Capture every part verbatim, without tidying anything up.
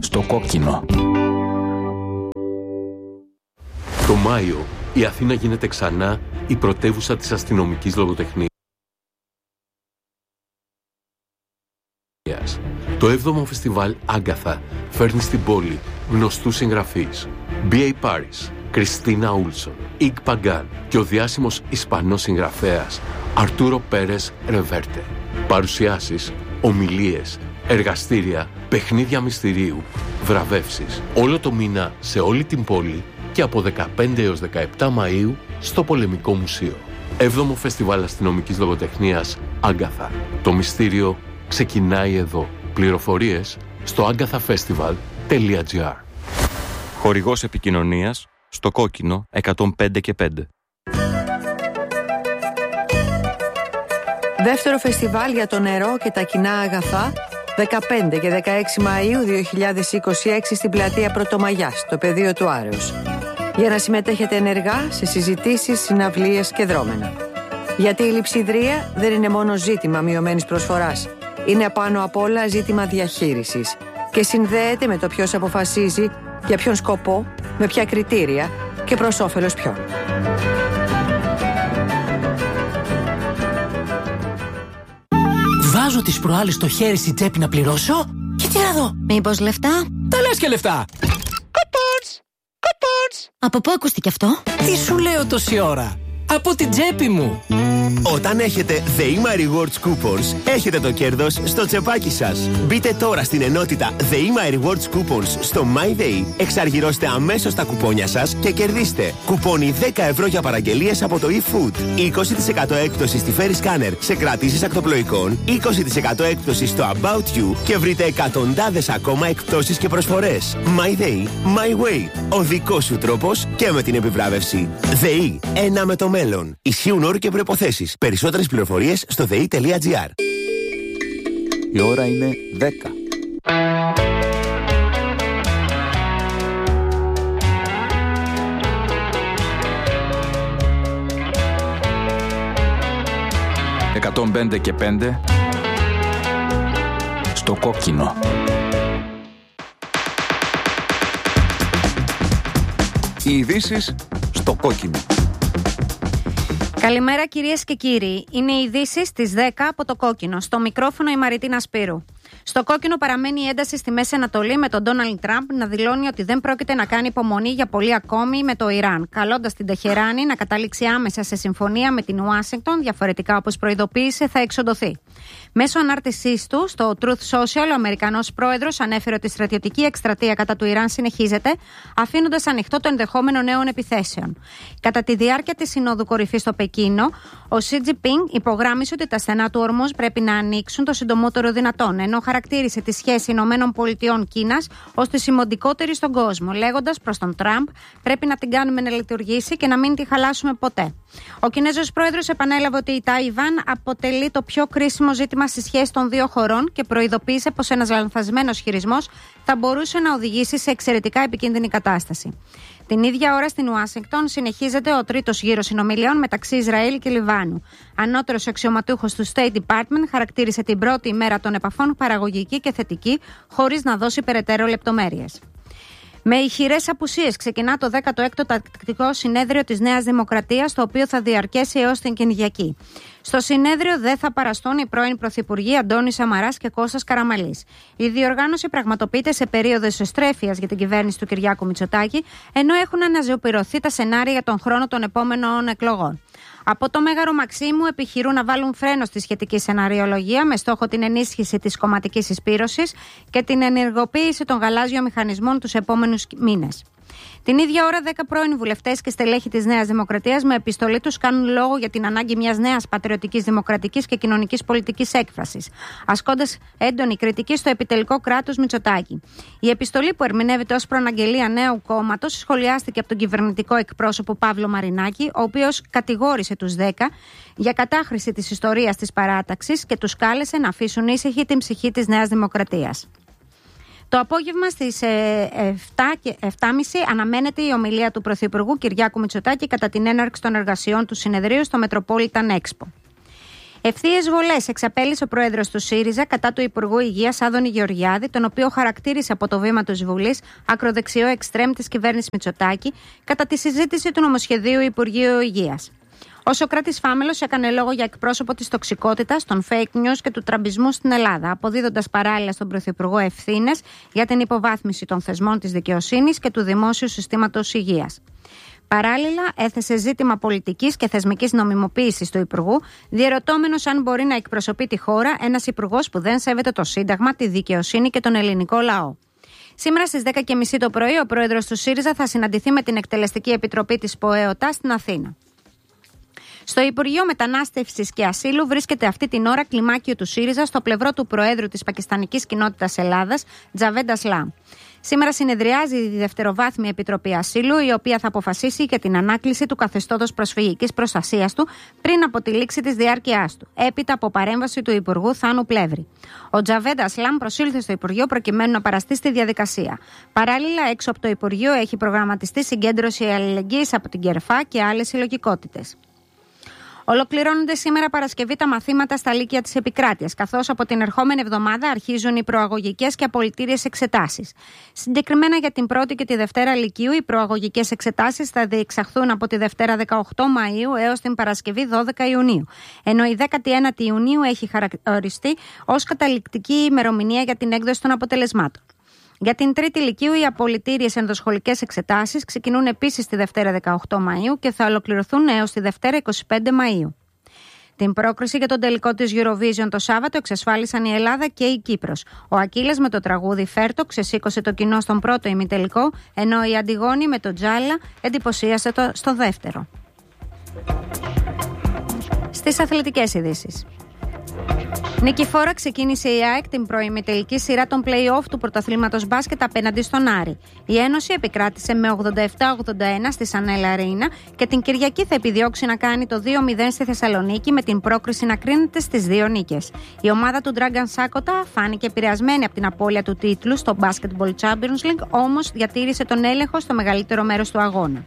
Στο κόκκινο. Το Μάιο η Αθήνα γίνεται ξανά η πρωτεύουσα της αστυνομικής λογοτεχνίας. Το έβδομο φεστιβάλ Άγκαθα φέρνει στην πόλη γνωστούς συγγραφείς μπι έι Paris, Κριστίνα Ούλσον, Ικ Παγκάν και ο διάσημος Ισπανός συγγραφέας Αρτούρο Πέρες Ρεβέρτε. Παρουσιάσεις, ομιλίες, εργαστήρια, παιχνίδια μυστηρίου, βραβεύσεις. Όλο το μήνα σε όλη την πόλη και από δεκαπέντε έως δεκαεπτά Μαΐου στο Πολεμικό Μουσείο. Έβδομο Φεστιβάλ Αστυνομικής Λογοτεχνίας Άγκαθα. Το μυστήριο ξεκινάει εδώ. Πληροφορίες στο agathafestival τελεία τζι άρ. Χορηγός επικοινωνίας στο κόκκινο εκατόν πέντε και πέντε. Δεύτερο φεστιβάλ για το νερό και τα κοινά αγαθά, δεκαπέντε και δεκαέξι Μαΐου δύο χιλιάδες είκοσι έξι στην πλατεία Πρωτομαγιάς, στο πεδίο του Άρεως. Για να συμμετέχετε ενεργά σε συζητήσεις, συναυλίες και δρόμενα. Γιατί η λειψιδρία δεν είναι μόνο ζήτημα μειωμένης προσφοράς. Είναι πάνω απ' όλα ζήτημα διαχείρισης και συνδέεται με το ποιος αποφασίζει για ποιον σκοπό, με ποια κριτήρια και προς όφελος ποιον. Βάζω τις προάλλες το χέρι στη τσέπη να πληρώσω και τι να δω. Μήπως λεφτά? Τα λες και λεφτά. Coupons! Coupons! Από πού ακούστηκε αυτό? Τι σου λέω τόση ώρα? Από την τσέπη μου. Όταν έχετε ΔΕΗΜΑ Rewards Coupons, έχετε το κέρδος στο τσεπάκι σας. Μπείτε τώρα στην ενότητα ΔΕΗΜΑ Rewards Coupons στο MyDay, εξαργυρώστε αμέσως τα κουπόνια σας και κερδίστε κουπόνι δέκα ευρώ για παραγγελίες από το eFood, είκοσι τοις εκατό έκπτωση στη Ferry Scanner σε κρατήσεις ακτοπλοϊκών, είκοσι τοις εκατό έκπτωση στο About You και βρείτε εκατοντάδες ακόμα εκπτώσεις και προσφορές. MyDay, My Way. Ο δικός σου τρόπος και με την επιβράβευση. ΔΕΗ, ένα με το μέλλον. Ισχύουν όροι και προϋποθέσεις. Περισσότερες πληροφορίες στο δε ι τελεία τζι άρ. Η ώρα είναι δέκα. εκατόν πέντε και πέντε στο κόκκινο. Οι ειδήσεις στο κόκκινο. Καλημέρα κυρίες και κύριοι. Είναι οι ειδήσεις στις δέκα από το κόκκινο. Στο μικρόφωνο η Μαριτίνα Σπύρου. Στο κόκκινο παραμένει η ένταση στη Μέση Ανατολή, με τον Ντόναλντ Τραμπ να δηλώνει ότι δεν πρόκειται να κάνει υπομονή για πολύ ακόμη με το Ιράν, καλώντας την Τεχεράνη να καταλήξει άμεσα σε συμφωνία με την Ουάσιγκτον, διαφορετικά όπως προειδοποίησε θα εξοντωθεί. Μέσω ανάρτησής του στο Truth Social, ο Αμερικανός πρόεδρος ανέφερε ότι η στρατιωτική εκστρατεία κατά του Ιράν συνεχίζεται, αφήνοντας ανοιχτό το ενδεχόμενο νέων επιθέσεων. Κατά τη διάρκεια της Συνόδου Κορυφής στο Πεκίνο, ο Σι Τζινπίνγκ υπογράμμισε ότι τα στενά του ορμός πρέπει να ανοίξουν το συντομότερο δυνατόν, ενώ χαρακτήρισε τη σχέση Ηνωμένων Πολιτειών Κίνας ως τη σημαντικότερη στον κόσμο, λέγοντας προς τον Τραμπ: πρέπει να την κάνουμε να λειτουργήσει και να μην τη χαλάσουμε ποτέ. Ο Κινέζος πρόεδρος επανέλαβε ότι η Ταϊβάν αποτελεί το πιο κρίσιμο ζήτημα στη σχέση των δύο χωρών και προειδοποίησε πως ένας λανθασμένος χειρισμός θα μπορούσε να οδηγήσει σε εξαιρετικά επικίνδυνη κατάσταση. Την ίδια ώρα στην Ουάσιγκτον συνεχίζεται ο τρίτος γύρος συνομιλιών μεταξύ Ισραήλ και Λιβάνου. Ανώτερος αξιωματούχος του State Department χαρακτήρισε την πρώτη ημέρα των επαφών παραγωγική και θετική, χωρίς να δώσει περαιτέρω λεπτομέρειες. Με ηχηρές απουσίες ξεκινά το δέκατο έκτο τακτικό συνέδριο της Νέας Δημοκρατίας, το οποίο θα διαρκέσει έως την Κυριακή. Στο συνέδριο δεν θα παραστούν οι πρώην πρωθυπουργοί Αντώνης Σαμαράς και Κώστας Καραμανλής. Η διοργάνωση πραγματοποιείται σε περίοδο εσωστρέφειας για την κυβέρνηση του Κυριάκου Μητσοτάκη, ενώ έχουν αναζωοποιηθεί τα σενάρια για τον χρόνο των επόμενων εκλογών. Από το Μέγαρο Μαξίμου επιχειρούν να βάλουν φρένο στη σχετική σεναριολογία με στόχο την ενίσχυση της κομματικής συσπήρωσης και την ενεργοποίηση των γαλάζιων μηχανισμών τους επόμενους μήνες. Την ίδια ώρα, δέκα πρώην βουλευτές και στελέχη της Νέας Δημοκρατίας με επιστολή τους κάνουν λόγο για την ανάγκη μιας νέας πατριωτικής, δημοκρατικής και κοινωνικής πολιτικής έκφρασης, ασκώντας έντονη κριτική στο επιτελικό κράτος Μητσοτάκη. Η επιστολή, που ερμηνεύεται ως προαναγγελία νέου κόμματος, σχολιάστηκε από τον κυβερνητικό εκπρόσωπο Παύλο Μαρινάκη, ο οποίος κατηγόρησε τους δέκα για κατάχρηση της ιστορίας της παράταξης και τους κάλεσε να αφήσουν ήσυχη την ψυχή της Νέας Δημοκρατίας. Το απόγευμα στις επτά και επτά και μισή αναμένεται η ομιλία του Πρωθυπουργού Κυριάκου Μητσοτάκη κατά την έναρξη των εργασιών του συνεδρίου στο Metropolitan Expo. Ευθείες βολές εξαπέλυσε ο πρόεδρος του ΣΥΡΙΖΑ κατά του Υπουργού Υγείας Άδωνη Γεωργιάδη, τον οποίο χαρακτήρισε από το βήμα της Βουλής ακροδεξιό εξτρέμ της κυβέρνησης Μητσοτάκη κατά τη συζήτηση του νομοσχεδίου Υπουργείου Υγείας. Ο Σωκράτης Φάμελος έκανε λόγο για εκπρόσωπο της τοξικότητας, των fake news και του τραμπισμού στην Ελλάδα, αποδίδοντας παράλληλα στον Πρωθυπουργό ευθύνες για την υποβάθμιση των θεσμών της δικαιοσύνης και του δημόσιου συστήματος υγείας. Παράλληλα, έθεσε ζήτημα πολιτικής και θεσμικής νομιμοποίησης του Υπουργού, διερωτώμενος αν μπορεί να εκπροσωπεί τη χώρα ένας Υπουργός που δεν σέβεται το Σύνταγμα, τη δικαιοσύνη και τον ελληνικό λαό. Σήμερα στις δέκα και μισή το πρωί, ο πρόεδρος του ΣΥΡΙΖΑ θα συναντηθεί με την Εκτελεστική Επιτροπή της ΠΟΕΟΤΑ στην Αθήνα. Στο Υπουργείο Μετανάστευσης και Ασύλου βρίσκεται αυτή την ώρα κλιμάκιο του ΣΥΡΙΖΑ στο πλευρό του Προέδρου της Πακιστανικής Κοινότητας Ελλάδας, Τζαβέντ Ασλάμ. Σήμερα συνεδριάζει η Δευτεροβάθμια Επιτροπή Ασύλου, η οποία θα αποφασίσει για την ανάκληση του καθεστώτος προσφυγικής προστασίας του πριν από τη λήξη της διάρκειάς του, έπειτα από παρέμβαση του Υπουργού Θάνου Πλεύρη. Ο Τζαβέντ Ασλάμ προσήλθε στο Υπουργείο προκειμένου να παραστεί στη διαδικασία. Παράλληλα, έξω από το Υπουργείο έχει προγραμματιστεί συγκέντρωση αλληλεγγύης από την Κερφά και άλλες συλλογικότητες. Ολοκληρώνονται σήμερα Παρασκευή τα μαθήματα στα Λύκεια της Επικράτειας, καθώς από την ερχόμενη εβδομάδα αρχίζουν οι προαγωγικές και απολυτήριες εξετάσεις. Συγκεκριμένα για την πρώτη και τη Δευτέρα Λυκείου, οι προαγωγικές εξετάσεις θα διεξαχθούν από τη Δευτέρα δεκαοκτώ Μαΐου έως την Παρασκευή δώδεκα Ιουνίου, ενώ η δέκατη ένατη Ιουνίου έχει χαρακτηριστεί ως καταληκτική ημερομηνία για την έκδοση των αποτελεσμάτων. Για την Τρίτη Λυκείου, οι απολυτήριες ενδοσχολικές εξετάσεις ξεκινούν επίσης τη Δευτέρα δεκαοκτώ Μαΐου και θα ολοκληρωθούν έως τη Δευτέρα είκοσι πέντε Μαΐου. Την πρόκριση για τον τελικό της Eurovision το Σάββατο εξασφάλισαν η Ελλάδα και η Κύπρος. Ο Ακύλας με το τραγούδι Φέρτο ξεσήκωσε το κοινό στον πρώτο ημιτελικό, ενώ η Αντιγόνη με το Τζάλα εντυπωσίασε το στο δεύτερο. Στις αθλητικές ειδήσεις. Νικηφόρα ξεκίνησε η ΑΕΚ την προημιτελική σειρά των play-off του πρωταθλήματος μπάσκετ απέναντι στον Άρη. Η Ένωση επικράτησε με ογδόντα επτά ογδόντα ένα στη Σανέλα Αρίνα και την Κυριακή θα επιδιώξει να κάνει το δύο μηδέν στη Θεσσαλονίκη με την πρόκριση να κρίνεται στις δύο νίκες. Η ομάδα του Dragan Σάκοτα φάνηκε επηρεασμένη από την απώλεια του τίτλου στο Basketball Champions League, όμως διατήρησε τον έλεγχο στο μεγαλύτερο μέρος του αγώνα.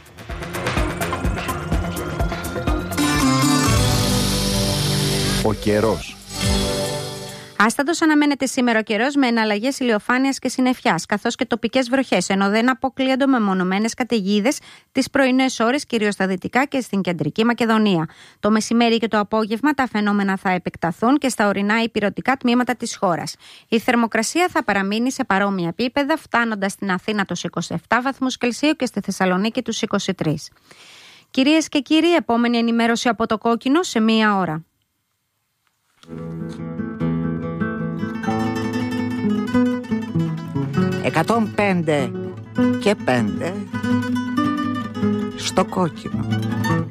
Ο καιρός. Άστατος αναμένεται σήμερα ο καιρός με εναλλαγές ηλιοφάνειας και συννεφιάς, καθώς και τοπικές βροχές, ενώ δεν αποκλείονται μεμονωμένες καταιγίδες τις πρωινές ώρες, κυρίως στα δυτικά και στην κεντρική Μακεδονία. Το μεσημέρι και το απόγευμα τα φαινόμενα θα επεκταθούν και στα ορεινά υπηρετικά τμήματα της χώρας. Η θερμοκρασία θα παραμείνει σε παρόμοια επίπεδα, φτάνοντας στην Αθήνα τους είκοσι επτά βαθμούς Κελσίου και στη Θεσσαλονίκη τους είκοσι τρία. Κυρίες και κύριοι, επόμενη ενημέρωση από το Κόκκινο σε μία ώρα. εκατόν πέντε και πέντε στο Κόκκινο.